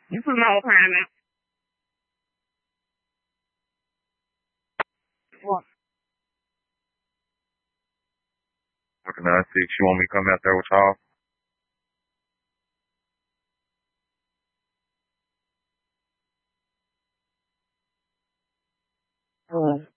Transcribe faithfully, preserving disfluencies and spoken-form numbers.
You put my old time out. What? Fucking nine six. You want me to come out there with y'all? Oh.